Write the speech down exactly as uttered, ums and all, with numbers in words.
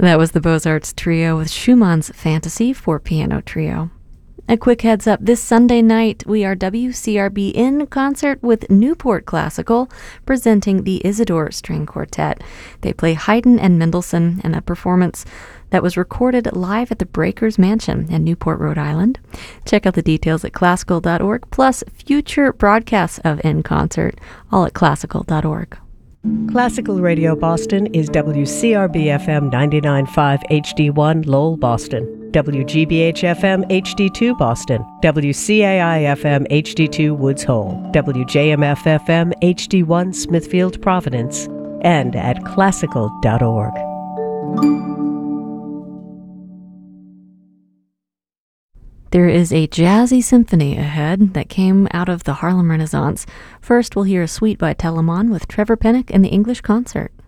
That was the Beaux-Arts Trio with Schumann's Fantasy for Piano Trio. A quick heads up, this Sunday night we are W C R B in concert with Newport Classical, presenting the Isidore String Quartet. They play Haydn and Mendelssohn in a performance that was recorded live at the Breakers Mansion in Newport, Rhode Island. Check out the details at classical dot org, plus future broadcasts of In Concert, all at classical dot org. Classical Radio Boston is W C R B F M ninety-nine point five H D one Lowell, Boston, W G B H F M H D two Boston, W C A I F M H D two Woods Hole, W J M F F M H D one Smithfield, Providence, and at classical dot org. There is a jazzy symphony ahead that came out of the Harlem Renaissance. First, we'll hear a suite by Telemann with Trevor Pinnock and the English Concert.